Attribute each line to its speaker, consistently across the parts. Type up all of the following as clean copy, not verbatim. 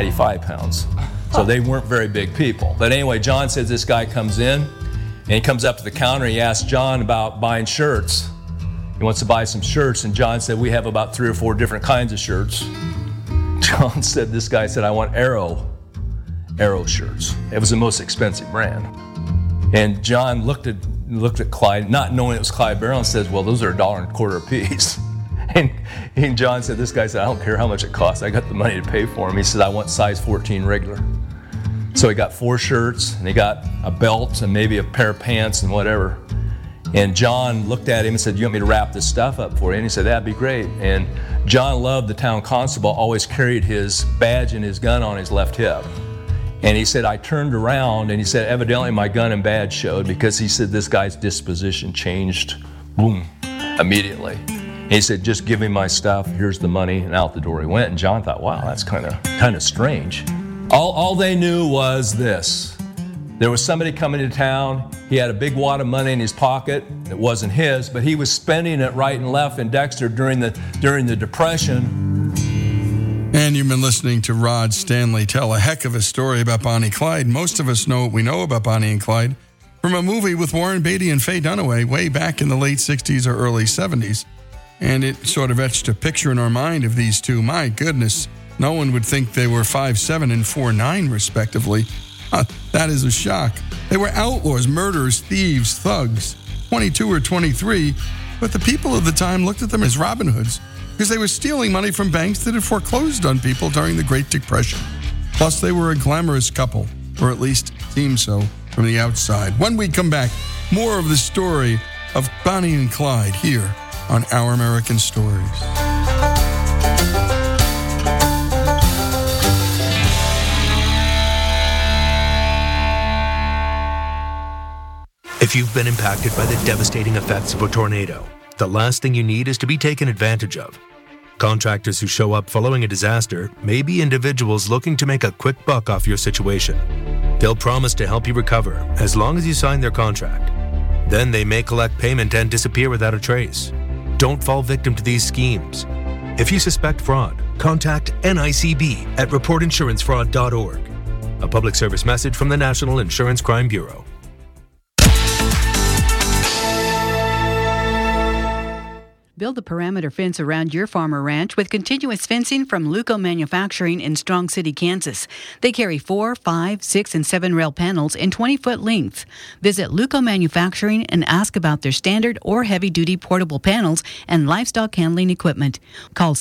Speaker 1: 95 pounds. So they weren't very big people. But anyway, John says this guy comes in, and he comes up to the counter, and he asks John about buying shirts. He wants to buy some shirts, and John said, we have about 3 or 4 different kinds of shirts. John said, this guy said, I want Arrow shirts. It was the most expensive brand. And John looked at Clyde, not knowing it was Clyde Barrow, and says, well, those are $1.25 a piece. And John said, this guy said, I don't care how much it costs. I got the money to pay for them. He said, I want size 14 regular. So he got 4 shirts, and he got a belt and maybe a pair of pants and whatever. And John looked at him and said, you want me to wrap this stuff up for you? And he said, that'd be great. And John loved the town constable, always carried his badge and his gun on his left hip. And he said, I turned around, and he said, evidently my gun and badge showed, because he said this guy's disposition changed, boom, immediately. And he said, just give me my stuff, here's the money, and out the door he went. And John thought, wow, that's kind of strange. All they knew was this. There was somebody coming to town. He had a big wad of money in his pocket. It wasn't his, but he was spending it right and left in Dexter during the Depression.
Speaker 2: And you've been listening to Rod Stanley tell a heck of a story about Bonnie Clyde. Most of us know what we know about Bonnie and Clyde from a movie with Warren Beatty and Faye Dunaway way back in the late 60s or early 70s. And it sort of etched a picture in our mind of these two. My goodness, no one would think they were 5'7" and 4'9", respectively. That is a shock. They were outlaws, murderers, thieves, thugs, 22 or 23, but the people of the time looked at them as Robin Hoods because they were stealing money from banks that had foreclosed on people during the Great Depression. Plus, they were a glamorous couple, or at least seemed so from the outside. When we come back, more of the story of Bonnie and Clyde here on Our American Stories.
Speaker 3: If you've been impacted by the devastating effects of a tornado, the last thing you need is to be taken advantage of. Contractors who show up following a disaster may be individuals looking to make a quick buck off your situation. They'll promise to help you recover as long as you sign their contract. Then they may collect payment and disappear without a trace. Don't fall victim to these schemes. If you suspect fraud, contact NICB at reportinsurancefraud.org. A public service message from the National Insurance Crime Bureau.
Speaker 4: Build a perimeter fence around your farm or ranch with continuous fencing from Luco Manufacturing in Strong City, Kansas. They carry 4, 5, 6, and 7 rail panels in 20-foot length. Visit Luco Manufacturing and ask about their standard or heavy-duty portable panels and livestock handling equipment. Call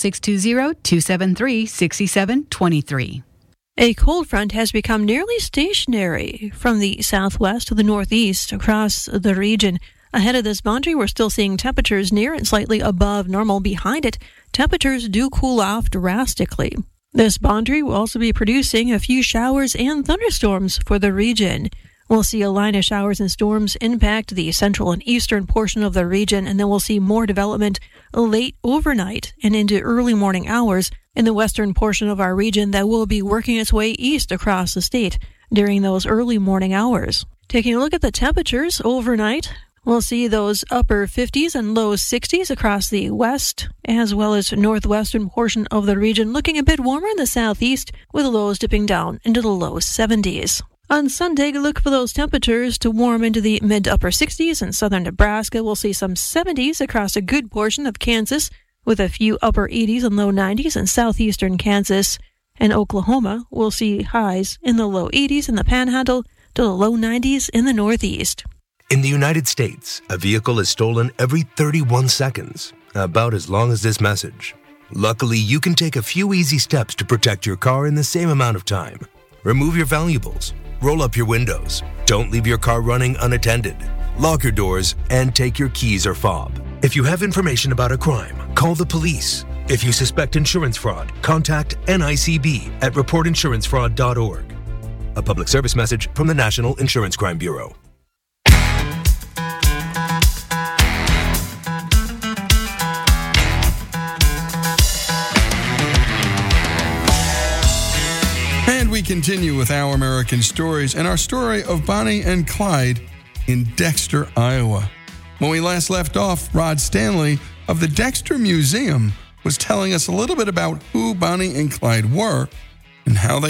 Speaker 4: 620-273-6723.
Speaker 5: A cold front has become nearly stationary from the southwest to the northeast across the region. Ahead of this boundary, we're still seeing temperatures near and slightly above normal. Behind it, temperatures do cool off drastically. This boundary will also be producing a few showers and thunderstorms for the region. We'll see a line of showers and storms impact the central and eastern portion of the region, and then we'll see more development late overnight and into early morning hours in the western portion of our region that will be working its way east across the state during those early morning hours. Taking a look at the temperatures overnight, we'll see those upper 50s and low 60s across the west as well as northwestern portion of the region, looking a bit warmer in the southeast with lows dipping down into the low 70s. On Sunday, look for those temperatures to warm into the mid-upper 60s. In southern Nebraska, we'll see some 70s across a good portion of Kansas with a few upper 80s and low 90s in southeastern Kansas. And Oklahoma, we'll see highs in the low 80s in the Panhandle to the low 90s in the northeast.
Speaker 3: In the United States, a vehicle is stolen every 31 seconds, about as long as this message. Luckily, you can take a few easy steps to protect your car in the same amount of time. Remove your valuables, roll up your windows, don't leave your car running unattended, lock your doors, and take your keys or fob. If you have information about a crime, call the police. If you suspect insurance fraud, contact NICB at reportinsurancefraud.org. A public service message from the National Insurance Crime Bureau.
Speaker 2: We continue with Our American Stories and our story of Bonnie and Clyde in Dexter, Iowa. When we last left off, Rod Stanley of the Dexter Museum was telling us a little bit about who Bonnie and Clyde were and how they